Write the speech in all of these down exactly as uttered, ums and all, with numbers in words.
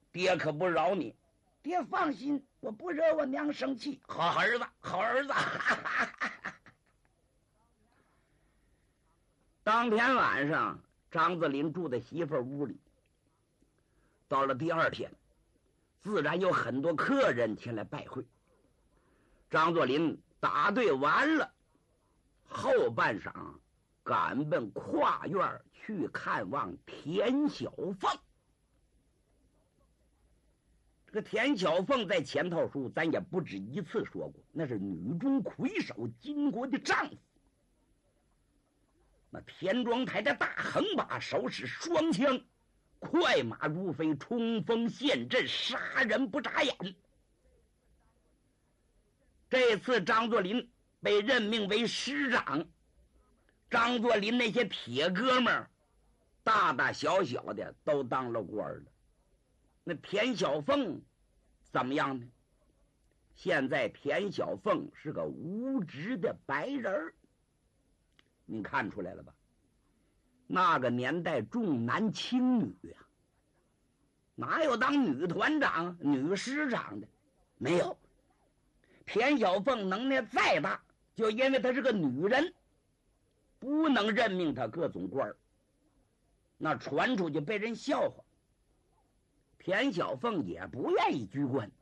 爹可不饶你。 爹放心，我不惹我娘生气。 好儿子，好儿子。当天晚上，张作霖住在媳妇儿屋里。到了第二天，自然有很多客人前来拜会。张作霖打队完了，后半晌赶奔跨院去看望田小凤。这个田小凤在前头书咱也不止一次说过，那是女中魁首，金国的丈夫。那田庄台的大横把，手使双枪，快马如飞，冲锋陷阵，杀人不眨眼。这次张作霖被任命为师长，张作霖那些铁哥们儿大大小小的都当了官了。那田小凤怎么样呢？现在田小凤是个无职的白人儿，你看出来了吧？那个年代重男轻女啊，哪有当女团长、女师长的？没有。田小凤能耐再大，就因为她是个女人，不能任命她各种官儿，那传出去被人笑话。田小凤也不愿意居官。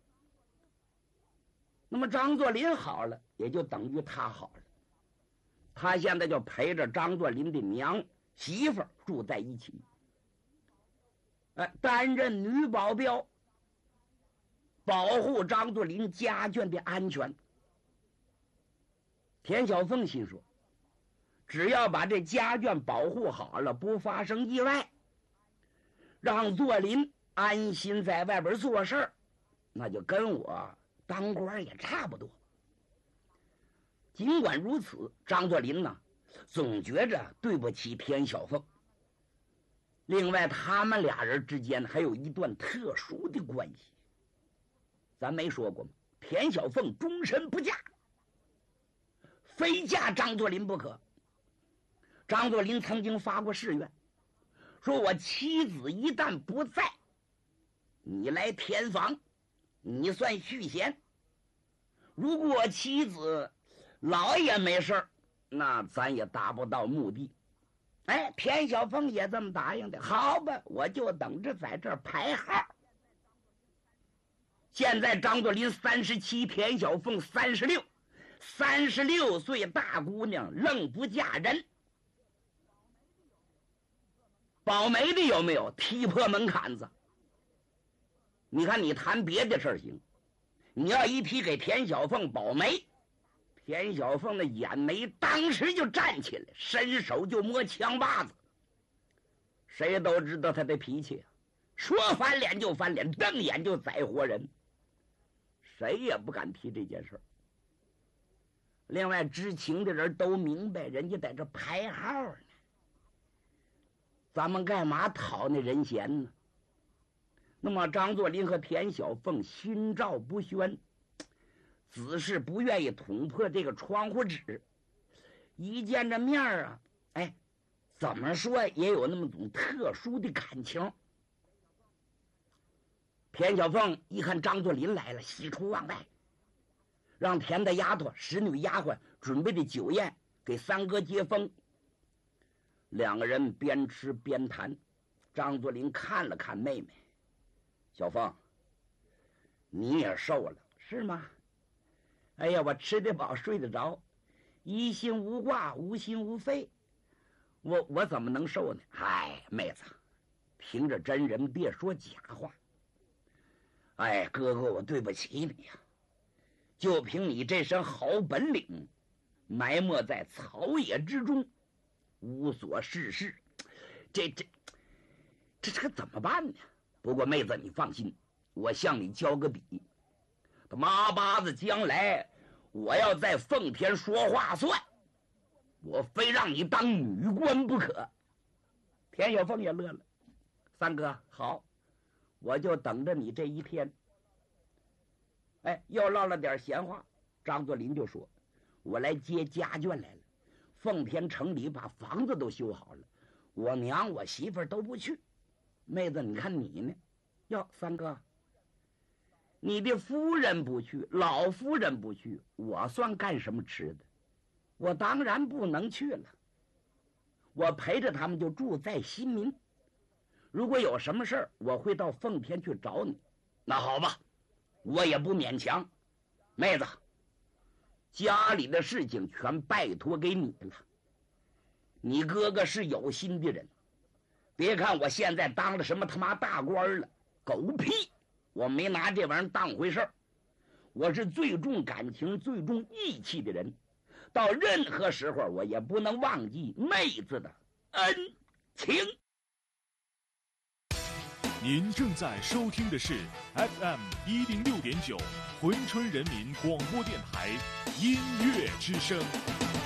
那么张作霖好了，也就等于他好了。他现在就陪着张作霖的娘媳妇儿住在一起，哎，担任女保镖，保护张作霖家眷的安全。田小凤心说，只要把这家眷保护好了，不发生意外，让作霖安心在外边做事儿，那就跟我当官也差不多。尽管如此，张作霖呢，总觉着对不起田小凤。另外，他们俩人之间还有一段特殊的关系。咱没说过吗？田小凤终身不嫁，非嫁张作霖不可。张作霖曾经发过誓愿，说我妻子一旦不在，你来填房，你算续弦。如果妻子老也没事儿，那咱也达不到目的。哎，田小凤也这么答应的。好吧，我就等着在这儿排号。现在张作霖三十七，田小凤三十六，三十六岁大姑娘愣不嫁人。保媒的有没有踢破门槛子？你看你谈别的事儿行，你要一提给田小凤保媒，田小凤的眼眉当时就站起来，伸手就摸枪把子。谁都知道他的脾气，说翻脸就翻脸，瞪眼就宰活人，谁也不敢提这件事儿。另外知情的人都明白，人家在这排号呢，咱们干嘛讨那人嫌呢？那么张作霖和田小凤心照不宣，只是不愿意捅破这个窗户纸。一见着面啊，哎，怎么说也有那么种特殊的感情。田小凤一看张作霖来了，喜出望外，让田大丫头、使女丫鬟准备的酒宴给三哥接风。两个人边吃边谈。张作霖看了看妹妹，小凤，你也瘦了是吗？哎呀，我吃得饱睡得着，一心无挂，无心无肺，我我怎么能瘦呢？哎，妹子，凭着真人别说假话。哎，哥哥，我对不起你呀、啊！就凭你这身好本领，埋没在草野之中，无所事事，这这这这个怎么办呢？不过妹子你放心，我向你交个底，他妈巴子将来我要在奉天说话算，我非让你当女官不可。田小凤也乐了，三哥好，我就等着你这一天。哎，又唠了点闲话，张作霖就说，我来接家眷来了，奉天城里把房子都修好了，我娘我媳妇儿都不去。妹子你看你呢， 哟，三哥，你的夫人不去，老夫人不去，我算干什么吃的？我当然不能去了。我陪着他们就住在新民，如果有什么事儿，我会到奉天去找你。那好吧，我也不勉强。妹子，家里的事情全拜托给你了。你哥哥是有心的人，别看我现在当了什么他妈大官了，狗屁！我没拿这玩意儿当回事儿。我是最重感情、最重义气的人，到任何时候我也不能忘记妹子的恩情。 您正在收听的是 F M 一零六点九，珲春人民广播电台音乐之声。